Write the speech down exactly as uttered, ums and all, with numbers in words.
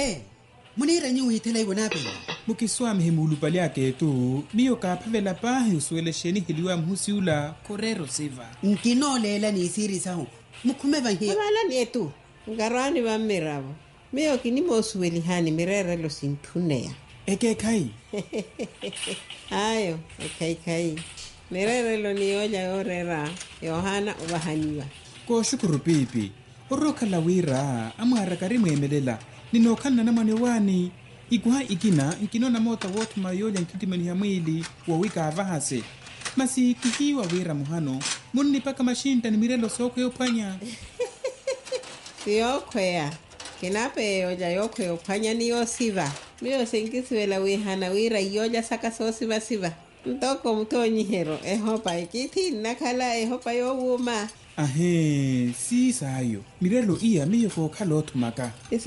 Eh, munira nyu hitela ibona pele. Mukiswami himulu pali yake tu, miyo kapavela pahi usuele sheni hiliwa mhusiula korero siva. Nkinolela ni siri sahu. Mukumeva hii. Wala ni etu. Ngarani wa mirabo. Miyo kinimo usueli hani mirere lo sintunea. Eke kai. Ayo, ekai kai. Mirere lo ni oja orera. Yohana ubahaniwa. Ko shukuru pipi. Oroka la wira, amara karimu emelela. Ninokana na manewani. Ikuha ikina, nkinona mota wotu mayoja nkitimani ya mwili, wawika avahase. Masi kihiwa wira muhano, muni paka mashinta ni mirelo soko yopanya. Siyokwea. Kinape yoja yokwe yopanya ni yosiva. Miyo sengisiwela wihana wira yoja saka so siva siva. Ntoko mtonyi hero, ehopa ikiti nakala ehopa yowuma. Ahe, si sayo. Mirelo iya miyo ko kalotu maka.